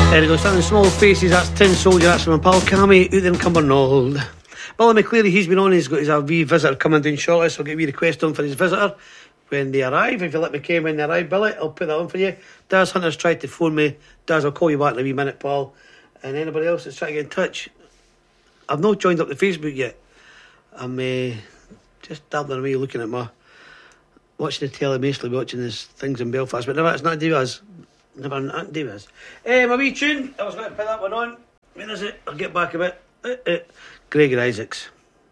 There he goes, standing small faces, that's Tin Soldier, that's from my pal Cammy out there in Cumbernauld. Billy McCleary, he's been on, he's got his wee visitor coming down shortly, so I'll get a wee request on for his visitor when they arrive. If you let me came when they arrive, Billy, I'll put that on for you. Daz Hunter's tried to phone me. Daz, I'll call you back in a wee minute, pal. And anybody else that's trying to get in touch, I've not joined up the Facebook yet. I'm just dabbling away looking at watching the telly, mostly watching these things in Belfast, but never, it's not Divas. Never not Divas. My wee tune, I was going to put that one on. When is it? I'll get back a bit. Gregor Isaacs.